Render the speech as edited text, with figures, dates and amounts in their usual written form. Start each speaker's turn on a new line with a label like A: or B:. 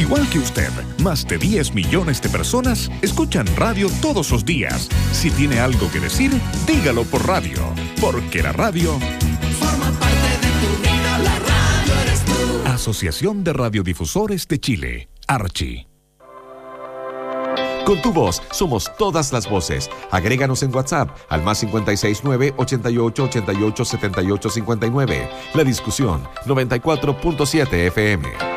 A: igual que usted, más de 10 millones de personas escuchan radio todos los días. Si tiene algo que decir, dígalo por radio, porque la radio
B: forma parte de tu vida, la radio eres tú.
A: Asociación de Radiodifusores de Chile, Archi.
C: Con tu voz somos todas las voces. Agréganos en WhatsApp al +569 88 88 78 59. La discusión 94.7 FM.